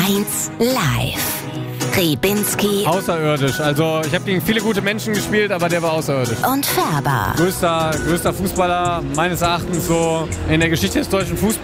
1 live. Riebinski Außerirdisch. Also ich habe gegen viele gute Menschen gespielt, aber der war außerirdisch. und Färber. Größter Fußballer meines Erachtens so in der Geschichte des deutschen Fußballs.